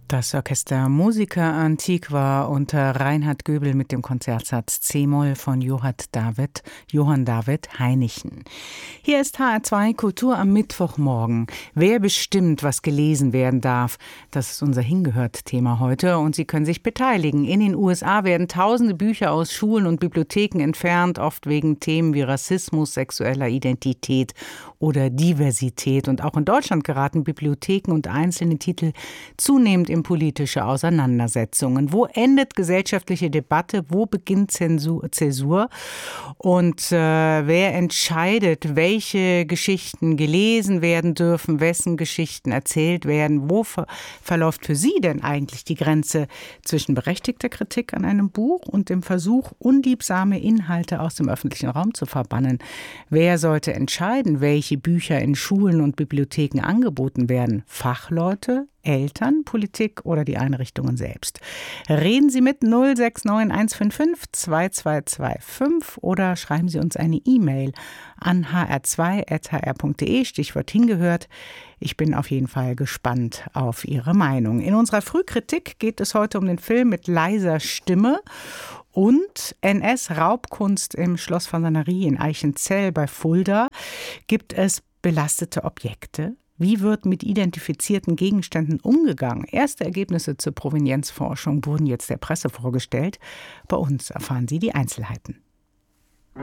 Das Orchester Musica Antiqua unter Reinhard Göbel mit dem Konzertsatz C-Moll von Johann David Heinichen. Hier ist HR2 Kultur am Mittwochmorgen. Wer bestimmt, was gelesen werden darf? Das ist unser Hingehört-Thema heute und Sie können sich beteiligen. In den USA werden tausende Bücher aus Schulen und Bibliotheken entfernt, oft wegen Themen wie Rassismus, sexueller Identität oder Diversität. Und auch in Deutschland geraten Bibliotheken und einzelne Titel zunehmend in politische Auseinandersetzungen. Wo endet gesellschaftliche Debatte? Wo beginnt Zäsur? Und wer entscheidet, welche Geschichten gelesen werden dürfen, wessen Geschichten erzählt werden? Wo verläuft für Sie denn eigentlich die Grenze zwischen berechtigter Kritik an einem Buch und dem Versuch, unliebsame Inhalte aus dem öffentlichen Raum zu verbannen? Wer sollte entscheiden, welche Bücher in Schulen und Bibliotheken angeboten werden? Fachleute, Eltern, Politik oder die Einrichtungen selbst? Reden Sie mit 069 155 2225 oder schreiben Sie uns eine E-Mail an hr2@hr.de, Stichwort hingehört. Ich bin auf jeden Fall gespannt auf Ihre Meinung. In unserer Frühkritik geht es heute um den Film mit leiser Stimme und NS-Raubkunst im Schloss Fasanerie in Eichenzell bei Fulda. Gibt es belastete Objekte? Wie wird mit identifizierten Gegenständen umgegangen? Erste Ergebnisse zur Provenienzforschung wurden jetzt der Presse vorgestellt. Bei uns erfahren Sie die Einzelheiten.